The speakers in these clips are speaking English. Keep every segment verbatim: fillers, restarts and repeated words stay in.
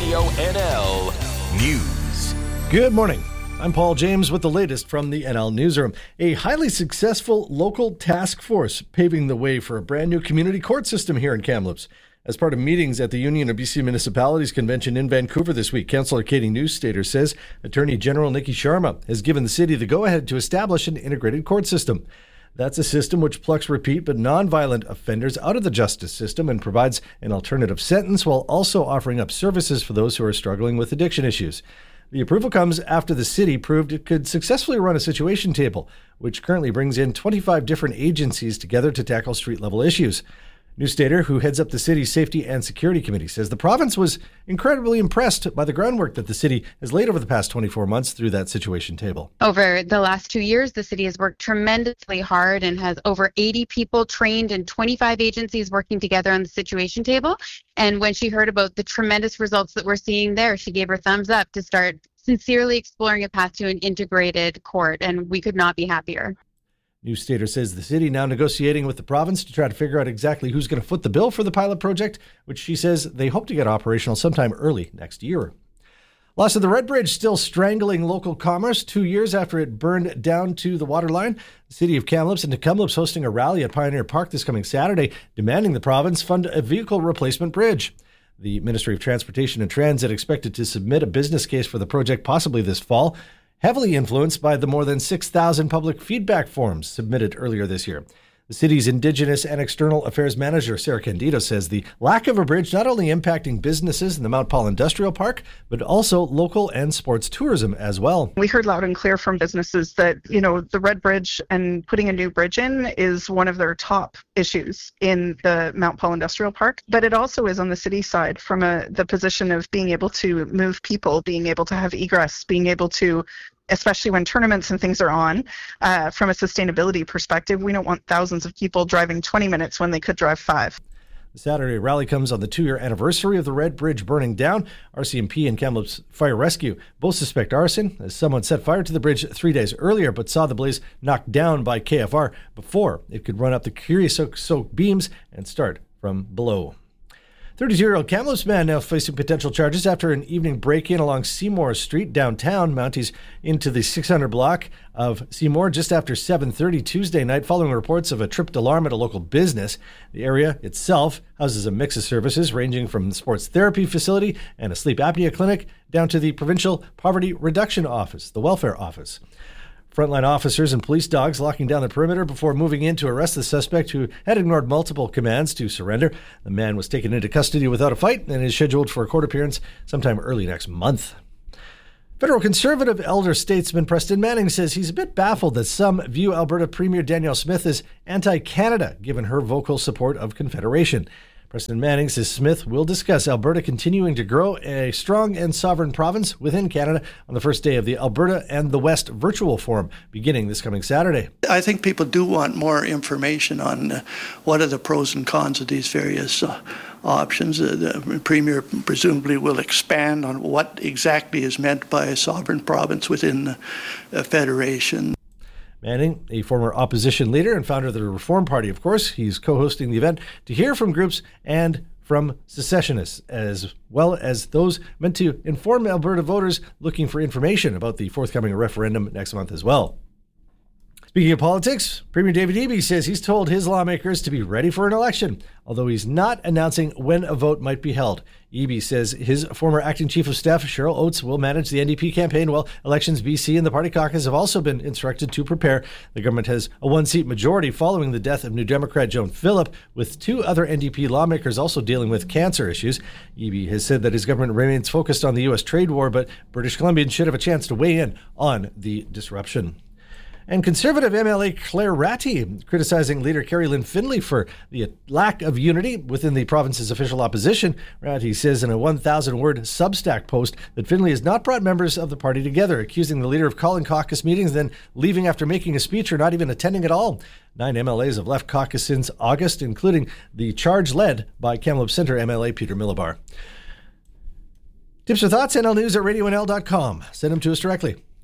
Radio N L News. Good morning. I'm Paul James with the latest from the N L Newsroom. A highly successful local task force paving the way for a brand new community court system here in Kamloops. As part of meetings at the Union of B C Municipalities Convention in Vancouver this week, Councillor Katie Newstater says Attorney General Nikki Sharma has given the city the go-ahead to establish an integrated court system. That's a system which plucks repeat but non-violent offenders out of the justice system and provides an alternative sentence while also offering up services for those who are struggling with addiction issues. The approval comes after the city proved it could successfully run a situation table, which currently brings in twenty-five different agencies together to tackle street-level issues. Newstater, who heads up the city's Safety and Security Committee, says the province was incredibly impressed by the groundwork that the city has laid over the past twenty-four months through that situation table. Over the last two years, the city has worked tremendously hard and has over eighty people trained and twenty-five agencies working together on the situation table. And when she heard about the tremendous results that we're seeing there, she gave her thumbs up to start sincerely exploring a path to an integrated court, and we could not be happier. Newstater says the city now negotiating with the province to try to figure out exactly who's going to foot the bill for the pilot project, which she says they hope to get operational sometime early next year. Loss of the Red Bridge still strangling local commerce two years after it burned down to the waterline. The city of Kamloops and Kamloops hosting a rally at Pioneer Park this coming Saturday, demanding the province fund a vehicle replacement bridge. The Ministry of Transportation and Transit expected to submit a business case for the project possibly this fall, heavily influenced by the more than six thousand public feedback forms submitted earlier this year. The city's Indigenous and External Affairs Manager, Sarah Candido, says the lack of a bridge not only impacting businesses in the Mount Paul Industrial Park, but also local and sports tourism as well. We heard loud and clear from businesses that, you know, the Red Bridge and putting a new bridge in is one of their top issues in the Mount Paul Industrial Park. But it also is on the city side from a, the position of being able to move people, being able to have egress, being able to, especially when tournaments and things are on, uh, from a sustainability perspective, we don't want thousands of people driving twenty minutes when they could drive five. The Saturday rally comes on the two-year anniversary of the Red Bridge burning down. R C M P and Kamloops Fire Rescue both suspect arson, as someone set fire to the bridge three days earlier but saw the blaze knocked down by K F R before it could run up the creosote beams and start from below. thirty-two-year-old Kamloops man now facing potential charges after an evening break-in along Seymour Street downtown. Mounties into the six hundred block of Seymour just after seven thirty Tuesday night following reports of a tripped alarm at a local business. The area itself houses a mix of services ranging from the sports therapy facility and a sleep apnea clinic down to the Provincial Poverty Reduction Office, the welfare office. Frontline officers and police dogs locking down the perimeter before moving in to arrest the suspect who had ignored multiple commands to surrender. The man was taken into custody without a fight and is scheduled for a court appearance sometime early next month. Federal Conservative elder statesman Preston Manning says he's a bit baffled that some view Alberta Premier Danielle Smith as anti-Canada, given her vocal support of Confederation. Preston Manning says Smith will discuss Alberta continuing to grow a strong and sovereign province within Canada on the first day of the Alberta and the West virtual forum beginning this coming Saturday. I think people do want more information on uh, what are the pros and cons of these various uh, options. Uh, the Premier presumably will expand on what exactly is meant by a sovereign province within a federation. Manning, a former opposition leader and founder of the Reform Party, of course, he's co-hosting the event to hear from groups and from secessionists, as well as those meant to inform Alberta voters looking for information about the forthcoming referendum next month as well. Speaking of politics, Premier David Eby says he's told his lawmakers to be ready for an election, although he's not announcing when a vote might be held. Eby says his former acting chief of staff, Cheryl Oates, will manage the N D P campaign, while Elections B C and the party caucus have also been instructed to prepare. The government has a one-seat majority following the death of New Democrat Joan Phillip, with two other N D P lawmakers also dealing with cancer issues. Eby has said that his government remains focused on the U S trade war, but British Columbians should have a chance to weigh in on the disruption. And Conservative M L A Claire Ratti criticizing leader Carrie Lynn Findlay for the lack of unity within the province's official opposition. Ratti says in a one thousand word Substack post that Findlay has not brought members of the party together, accusing the leader of calling caucus meetings, then leaving after making a speech or not even attending at all. Nine M L As have left caucus since August, including the charge led by Kamloops Centre M L A Peter Millibar. Tips or thoughts, N L News at radio N L dot com. Send them to us directly.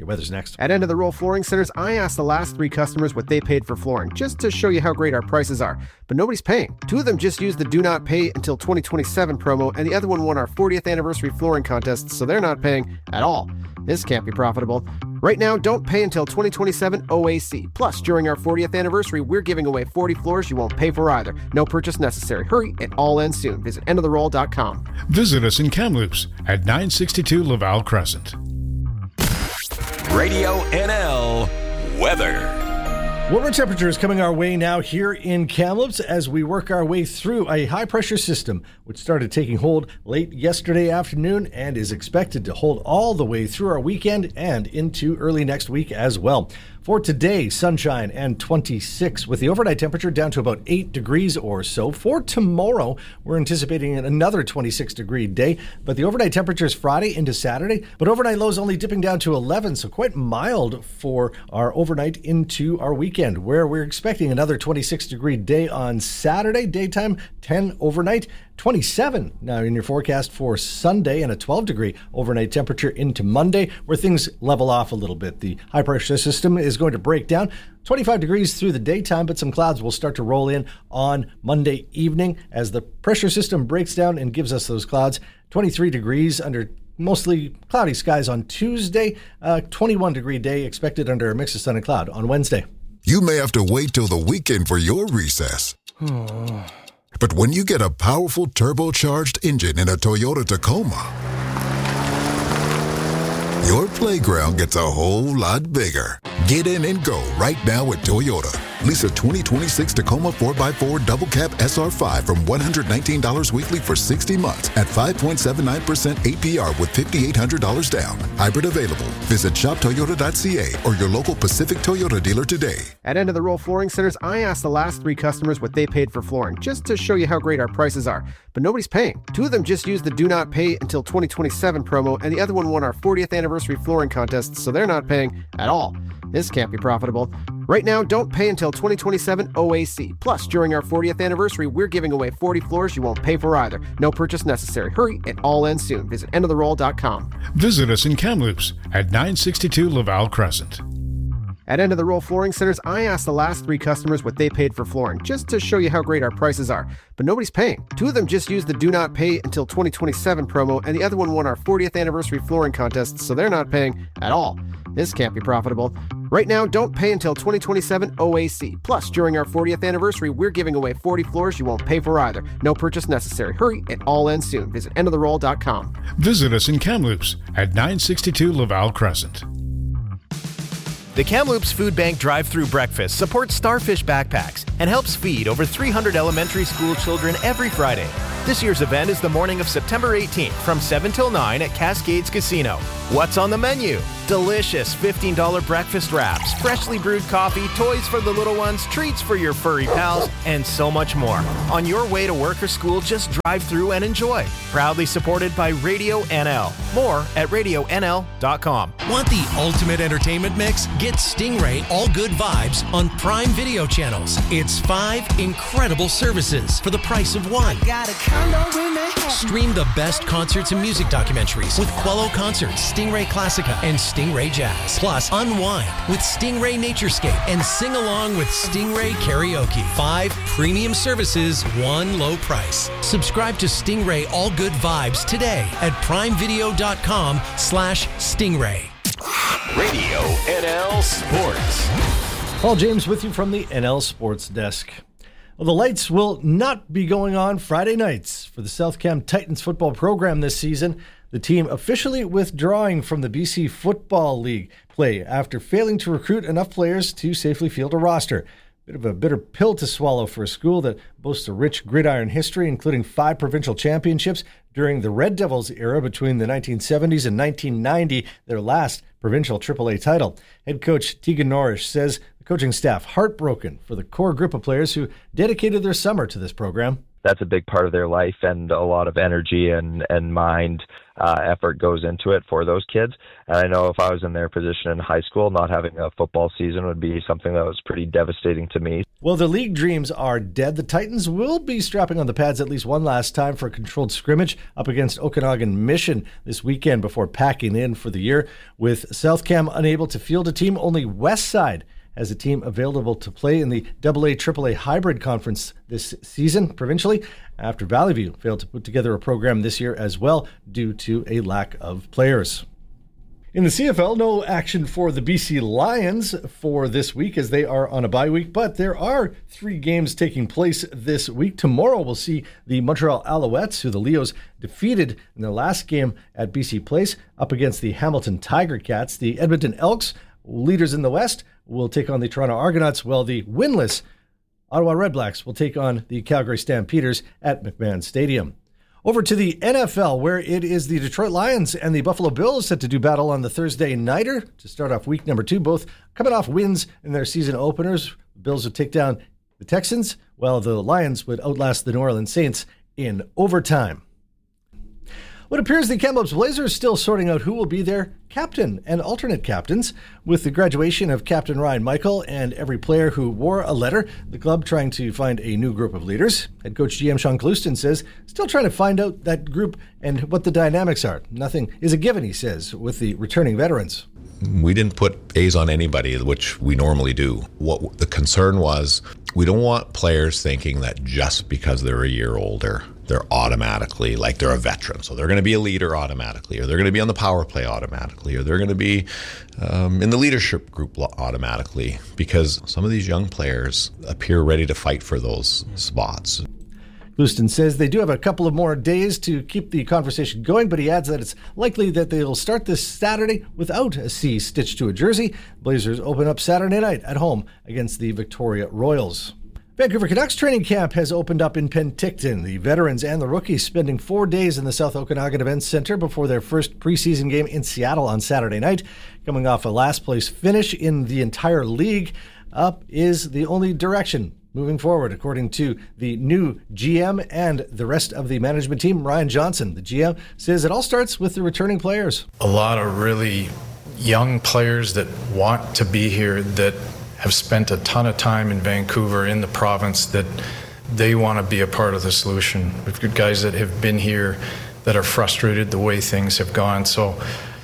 Your weather's next. At End of the Roll Flooring Centers, I asked the last three customers what they paid for flooring, just to show you how great our prices are. But nobody's paying. Two of them just used the Do Not Pay Until twenty twenty-seven promo, and the other one won our fortieth anniversary flooring contest, so they're not paying at all. This can't be profitable. Right now, don't pay until twenty twenty-seven O A C. Plus, during our fortieth anniversary, we're giving away forty floors you won't pay for either. No purchase necessary. Hurry, it all ends soon. Visit end of the roll dot com. Visit us in Kamloops at nine sixty-two Laval Crescent. Radio N L weather. Warmer temperatures coming our way now here in Kamloops as we work our way through a high-pressure system which started taking hold late yesterday afternoon and is expected to hold all the way through our weekend and into early next week as well. For today, sunshine and twenty-six with the overnight temperature down to about eight degrees or so. For tomorrow, we're anticipating another twenty-six degree day, but the overnight temperature is Friday into Saturday, but overnight lows only dipping down to eleven, so quite mild for our overnight into our weekend, where we're expecting another twenty-six degree day on Saturday, daytime ten overnight. twenty-seven now in your forecast for Sunday, and a twelve degree overnight temperature into Monday, where things level off a little bit. The high pressure system is going to break down. twenty-five degrees through the daytime, but some clouds will start to roll in on Monday evening as the pressure system breaks down and gives us those clouds. twenty-three degrees under mostly cloudy skies on Tuesday. Uh, twenty-one degree day expected under a mix of sun and cloud on Wednesday. You may have to wait till the weekend for your recess. But when you get a powerful turbocharged engine in a Toyota Tacoma, your playground gets a whole lot bigger. Get in and go right now at Toyota. Lease a twenty twenty-six Tacoma four by four Double Cab S R five from one hundred nineteen dollars weekly for sixty months at five point seven nine percent A P R with five thousand eight hundred dollars down. Hybrid available. Visit shop toyota dot c a or your local Pacific Toyota dealer today. At End of the Roll Flooring Centers, I asked the last three customers what they paid for flooring, just to show you how great our prices are. But nobody's paying. Two of them just used the Do Not Pay Until twenty twenty-seven promo, and the other one won our fortieth anniversary flooring contest, so they're not paying at all. This can't be profitable. Right now, don't pay until twenty twenty-seven O A C. Plus, during our fortieth anniversary, we're giving away forty floors you won't pay for either. No purchase necessary. Hurry, it all ends soon. Visit end of the roll dot com. Visit us in Kamloops at nine sixty-two Laval Crescent. At End of the Roll Flooring Centers, I asked the last three customers what they paid for flooring, just to show you how great our prices are. But nobody's paying. Two of them just used the Do Not Pay Until twenty twenty-seven promo, and the other one won our fortieth anniversary flooring contest, so they're not paying at all. This can't be profitable. Right now, don't pay until twenty twenty-seven O A C. Plus, during our fortieth anniversary, we're giving away forty floors you won't pay for either. No purchase necessary. Hurry, it all ends soon. Visit end of the roll dot com. Visit us in Kamloops at nine sixty-two Laval Crescent. The Kamloops Food Bank drive-through breakfast supports Starfish Backpacks and helps feed over three hundred elementary school children every Friday. This year's event is the morning of September eighteenth from seven till nine at Cascades Casino. What's on the menu? Delicious fifteen dollar breakfast wraps, freshly brewed coffee, toys for the little ones, treats for your furry pals, and so much more. On your way to work or school, just drive through and enjoy. Proudly supported by Radio N L. More at radio n l dot com. Want the ultimate entertainment mix? Get Stingray All Good Vibes on Prime Video channels. It's five incredible services for the price of one. Stream the best concerts and music documentaries with Quello Concerts, Stingray Classica, and Stingray Jazz. Plus, unwind with Stingray Naturescape and sing along with Stingray Karaoke. Five premium services, one low price. Subscribe to Stingray All Good Vibes today at primevideo.com slash Stingray. Radio N L Sports. Paul James with you from the N L Sports Desk. Well, the lights will not be going on Friday nights for the South Cam Titans football program this season. The team officially withdrawing from the B C Football League play after failing to recruit enough players to safely field a roster. Bit of a bitter pill to swallow for a school that boasts a rich gridiron history, including five provincial championships during the Red Devils era between the nineteen seventies and nineteen ninety, their last provincial triple A title. Head coach Tegan Norrish says the coaching staff heartbroken for the core group of players who dedicated their summer to this program. that's a big part of their life, and a lot of energy and, and mind uh, effort goes into it for those kids. And I know if I was in their position in high school, not having a football season would be something that was pretty devastating to me. Well, the league dreams are dead. The Titans will be strapping on the pads at least one last time for a controlled scrimmage up against Okanagan Mission this weekend before packing in for the year. With South Cam unable to field a team, only Westside has a team available to play in the double A triple A hybrid conference this season provincially, after Valley View failed to put together a program this year as well due to a lack of players. In the C F L, no action for the B C Lions for this week as they are on a bye week, but there are three games taking place this week. Tomorrow we'll see the Montreal Alouettes, who the Leos defeated in their last game at B C Place, up against the Hamilton Tiger Cats. The Edmonton Elks, leaders in the West, will take on the Toronto Argonauts, while the winless Ottawa Redblacks will take on the Calgary Stampeders at McMahon Stadium. Over to the N F L, where it is the Detroit Lions and the Buffalo Bills set to do battle on the Thursday nighter to start off week number two, both coming off wins in their season openers. The Bills would take down the Texans, while the Lions would outlast the New Orleans Saints in overtime. What appears the Kamloops Blazers are still sorting out who will be their captain and alternate captains. With the graduation of Captain Ryan Michael and every player who wore a letter, the club trying to find a new group of leaders. Head coach G M Sean Clouston says, still trying to find out that group and what the dynamics are. Nothing is a given, he says, with the returning veterans. We didn't put A's on anybody, which we normally do. What the concern was, we don't want players thinking that just because they're a year older, they're automatically, like they're a veteran. So they're going to be a leader automatically, or they're going to be on the power play automatically, or they're going to be um, in the leadership group automatically, because some of these young players appear ready to fight for those spots. Clouston says they do have a couple of more days to keep the conversation going, but he adds that it's likely that they will start this Saturday without a C stitched to a jersey. Blazers open up Saturday night at home against the Victoria Royals. Vancouver Canucks training camp has opened up in Penticton. The veterans and the rookies spending four days in the South Okanagan Events Center before their first preseason game in Seattle on Saturday night. Coming off a last-place finish in the entire league, up is the only direction moving forward, according to the new G M and the rest of the management team. Ryan Johnson, the G M, says it all starts with the returning players. A lot of really young players that want to be here, that have spent a ton of time in Vancouver, in the province, that they want to be a part of the solution. We've got guys that have been here that are frustrated the way things have gone. So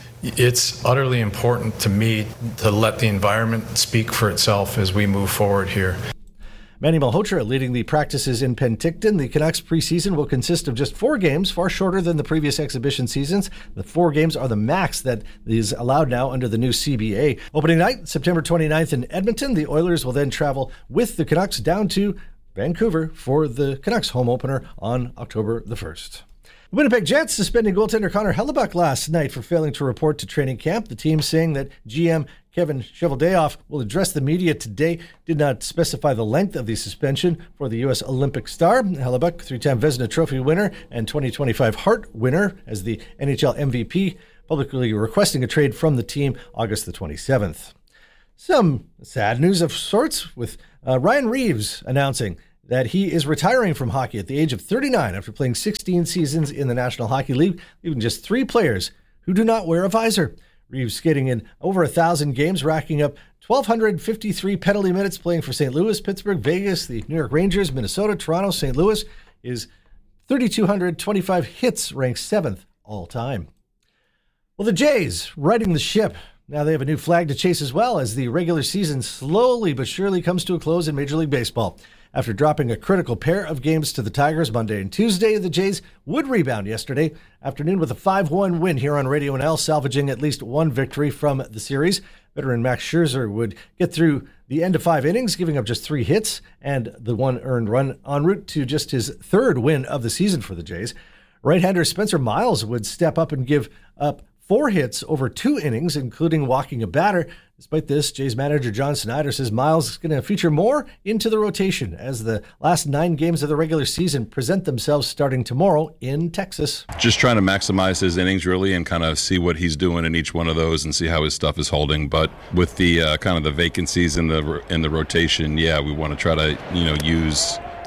it's utterly important to me to let the environment speak for itself as we move forward here. Manny Malhotra leading the practices in Penticton. The Canucks preseason will consist of just four games, far shorter than the previous exhibition seasons. The four games are the max that is allowed now under the new C B A. Opening night, September twenty-ninth in Edmonton. The Oilers will then travel with the Canucks down to Vancouver for the Canucks home opener on October the first. The Winnipeg Jets suspending goaltender Connor Hellebuyck last night for failing to report to training camp. The team saying that G M Kevin Cheveldayoff will address the media today. Did not specify the length of the suspension for the U S Olympic star. Hellebuyck, three-time Vezina Trophy winner and twenty twenty-five Hart winner as the N H L M V P, publicly requesting a trade from the team August the twenty-seventh. Some sad news of sorts with uh, Ryan Reeves announcing that he is retiring from hockey at the age of thirty-nine after playing sixteen seasons in the National Hockey League, leaving just three players who do not wear a visor. Reeves skating in over one thousand games, racking up one thousand two hundred fifty-three penalty minutes, playing for Saint Louis, Pittsburgh, Vegas, the New York Rangers, Minnesota, Toronto, Saint Louis. His three thousand two hundred twenty-five hits ranks seventh all time. Well, the Jays riding the ship. Now they have a new flag to chase as well as the regular season slowly but surely comes to a close in Major League Baseball. After dropping a critical pair of games to the Tigers Monday and Tuesday, the Jays would rebound yesterday afternoon with a five one win here on Radio N L, salvaging at least one victory from the series. Veteran Max Scherzer would get through the end of five innings, giving up just three hits and the one earned run, en route to just his third win of the season for the Jays. Right-hander Spencer Miles would step up and give up four hits over two innings, including walking a batter. Despite this, Jays manager John Snyder says Miles is going to feature more into the rotation as the last nine games of the regular season present themselves starting tomorrow in Texas. Just trying to maximize his innings, really, and kind of see what he's doing in each one of those and see how his stuff is holding. But with the uh, kind of the vacancies in the in the rotation, yeah, we want to try to, you know, use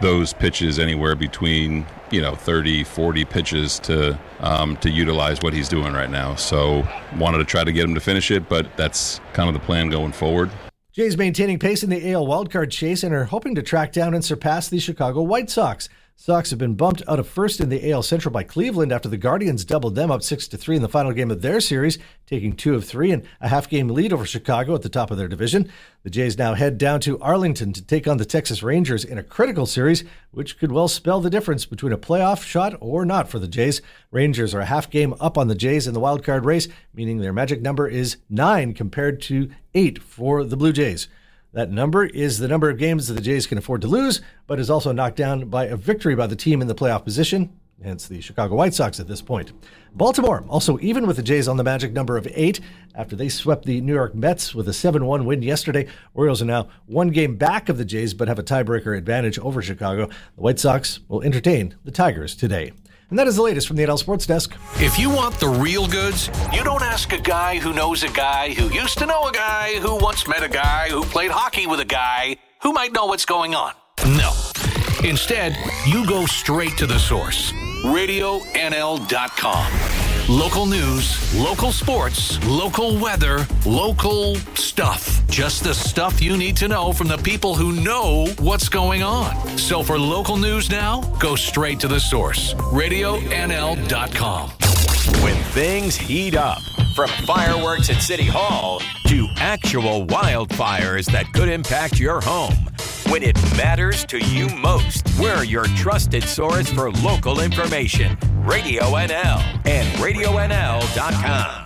those pitches anywhere between, you know, thirty, forty pitches to um, to utilize what he's doing right now. So wanted to try to get him to finish it, but that's kind of the plan going forward. Jays maintaining pace in the A L wildcard chase and are hoping to track down and surpass the Chicago White Sox. Sox have been bumped out of first in the A L Central by Cleveland after the Guardians doubled them up six to three in the final game of their series, taking two of three and a half-game lead over Chicago at the top of their division. The Jays now head down to Arlington to take on the Texas Rangers in a critical series, which could well spell the difference between a playoff shot or not for the Jays. Rangers are a half-game up on the Jays in the wildcard race, meaning their magic number is nine compared to eight for the Blue Jays. That number is the number of games that the Jays can afford to lose, but is also knocked down by a victory by the team in the playoff position, hence the Chicago White Sox at this point. Baltimore, also even with the Jays on the magic number of eight, after they swept the New York Mets with a seven one win yesterday. Orioles are now one game back of the Jays, but have a tiebreaker advantage over Chicago. The White Sox will entertain the Tigers today. And that is the latest from the N L Sports Desk. If you want the real goods, you don't ask a guy who knows a guy who used to know a guy who once met a guy who played hockey with a guy who might know what's going on. No. Instead, you go straight to the source. radio N L dot com. Local news, local sports, local weather, local stuff. Just the stuff you need to know from the people who know what's going on. So for local news now, go straight to the source. radio N L dot com. When things heat up, from fireworks at City Hall to actual wildfires that could impact your home. When it matters to you most, we're your trusted source for local information. Radio N L and radio N L dot com.